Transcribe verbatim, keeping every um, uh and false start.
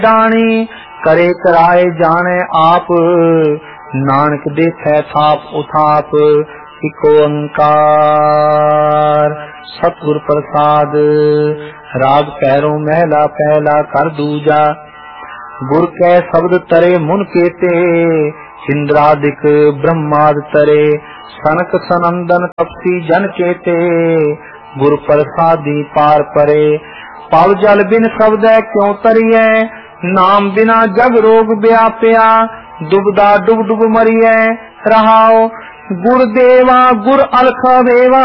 दानी करे कराए जाने आप, नानक देखै थाप उथाप इको ओंकार। सतगुर प्रसाद राग पैरों महला पहला कर दूजा, गुर कै शब्द तरे मुन केते, इंद्रादिक ब्रह्माद तरे, सनक सनंदन तपसी जन केते, गुर प्रसादी पार परे। पव जल बिन शब्द क्यों तरिए, नाम बिना जग रोग व्याप्या, दुबदा डुब डुब मरिए रहाओ। गुर देवा गुर अलख देवा,